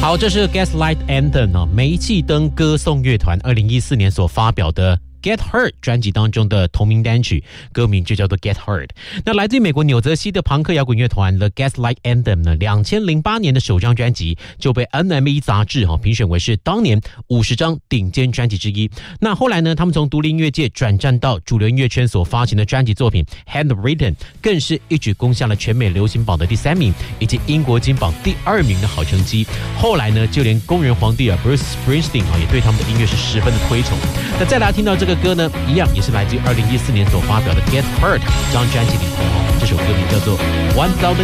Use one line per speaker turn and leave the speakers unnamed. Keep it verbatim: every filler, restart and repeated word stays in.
好，这是 Gaslight Anthem 哦，煤气灯歌颂乐团二零一四年所发表的Get Hurt 专辑当中的同名单曲，歌名就叫做 Get Hurt。那来自于美国纽泽西的朋克摇滚乐团 The Gaslight Anthem 呢，两千零八年的首张专辑就被 N M E 杂志哈评选为是当年五十张顶尖专辑之一。那后来呢，他们从独立音乐界转战到主流音乐圈所发行的专辑作品 Handwritten， 更是一举攻下了全美流行榜的第三名，以及英国金榜第二名的好成绩。后来呢，就连公园皇帝啊 Bruce Springsteen 啊也对他们的音乐是十分的推崇。那再来听到这个歌呢，一样也是来自于二零一四年所发表的 Get Hurt 这张专辑里头，这首歌名叫做 One Thousand